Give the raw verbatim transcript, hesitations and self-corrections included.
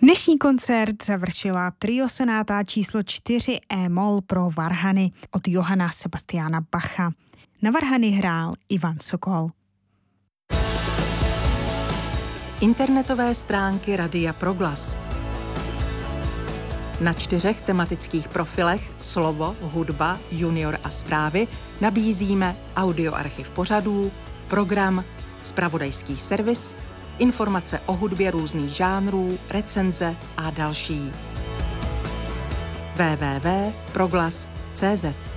Dnešní koncert završila trio sonáta číslo čtyři E-moll pro varhany od Johanna Sebastiana Bacha. Na varhany hrál Ivan Sokol. Internetové stránky Radia Proglas. Na čtyřech tematických profilech Slovo, hudba, junior a zprávy nabízíme audioarchiv pořadů, program, zpravodajský servis, informace o hudbě různých žánrů, recenze a další. w w w tečka proglas tečka c z